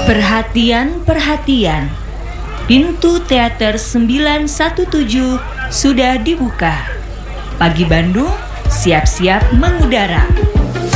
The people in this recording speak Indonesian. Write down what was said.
Perhatian, perhatian. Pintu teater 917 sudah dibuka. Pagi Bandung siap-siap mengudara.